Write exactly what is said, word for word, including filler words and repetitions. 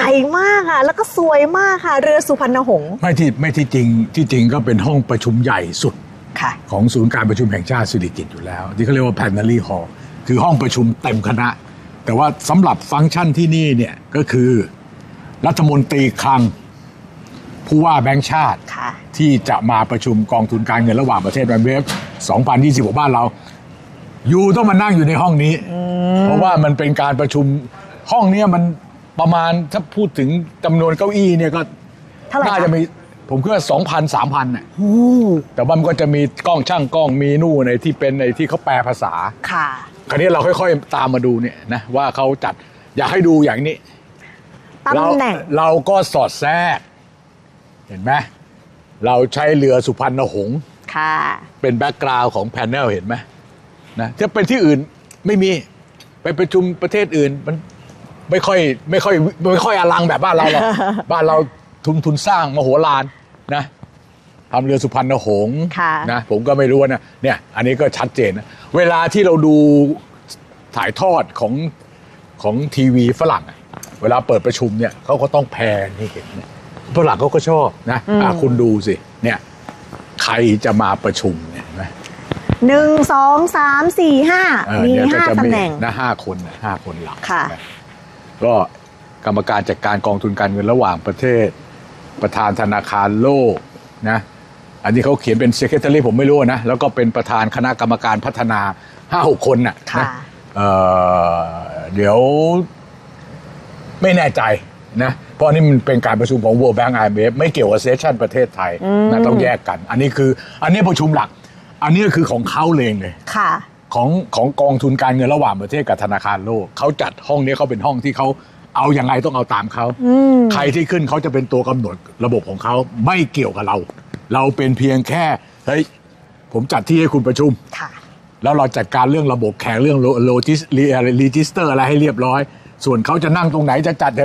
ญ่มากค่ะแล้วก็สวยมากค่ะเรือสุพรรณหงษ์ไม่ที่ไม่ที่จริงที่จริงก็เป็นห้องประชุมใหญ่สุดของศูนย์การประชุมแห่งชาติสิริกิติ์อยู่แล้วที่เขาเรียกว่า Plenary Hall คือห้องประชุมเต็มคณะแต่ว่าสำหรับฟังก์ชันที่นี่เนี่ยก็คือรัฐมนตรีคลังผู้ว่าแบงก์ชาติที่จะมาประชุมกองทุนการเงินระหว่างประเทศไอ เอ็ม เอฟ สองพันยี่สิบ ของบ้านเราอยู่ต้องมานั่งอยู่ในห้องนี้เพราะว่ามันเป็นการประชุมห้องนี้มันประมาณถ้าพูดถึงจำนวนเก้าอี้เนี่ยก็น่าจะมีผมคิดว่าสองพันสามพันน่ะแต่ว่ามันก็จะมีกล้องช่างกล้องมีนู่นในที่เป็นในที่เขาแปลภาษาค่ะคราวนี้เราค่อยๆตามมาดูเนี่ยนะว่าเขาจัดอยากให้ดูอย่างนี้ตำแหน่งเราก็สอดแทรกเห็นไหมเราใช้เรือสุพรรณหงษ์ค่ะเป็นแบ็กกราวด์ของแพนเนลเห็นไหมนะถ้าเป็นที่อื่นไม่มีไปประชุมประเทศอื่นมันไม่ค่อยไม่ค่อยไม่ค่อยอลังแบบบ้านเราหรอก บ้านเราทุนทุนสร้างมโหฬารนะทำเรือสุพรรณหงษ์นะผมก็ไม่รู้นะเนี่ยอันนี้ก็ชัดเจนนะเวลาที่เราดูถ่ายทอดของของทีวีฝรั่งเวลาเปิดประชุมเนี่ยเขาก็ต้องแพนให้เห็นฝรั่งเขาก็ชอบนะอ่ะคุณดูสิเนี่ยใครจะมาประชุมเนี่ยไหมหนึ่งสองสามสี่ห้ามีห้าตำแหน่งนะห้าคนนะห้าคนหลักค่ะก็กรรมการจัดการกองทุนการเงินระหว่างประเทศประธานธนาคารโลกนะอันนี้เขาเขียนเป็น secretary ผมไม่รู้นะแล้วก็เป็นประธานคณะกรรมการพัฒนาห้าหกคนน่ะนะเอ่อเดี๋ยวไม่แน่ใจนะเพราะนี่มันเป็นการประชุมของ World Bank ไอ เอ็ม เอฟ ไม่เกี่ยวกับเซสชั่นประเทศไทยนะต้องแยกกันอันนี้คืออันนี้ประชุมหลักอันนี้คือของเขาเองเลยค่ะของของกองทุนการเงินระหว่างประเทศกับธนาคารโลกเขาจัดห้องนี้เขาเป็นห้องที่เขาเอาอย่างไงต้องเอาตามเขาใครที่ขึ้นเขาจะเป็นตัวกำหนดระบบของเขาไม่เกี่ยวกับเราเราเป็นเพียงแค่เฮ้ยผมจัดที่ให้คุณประชุมแล้วเราจัดการเรื่องระบบแขกเรื่องโลจิสลิจิสเตอร์อะไรให้เรียบร้อยส่วนเขาจะนั่งตรงไหนจะจัด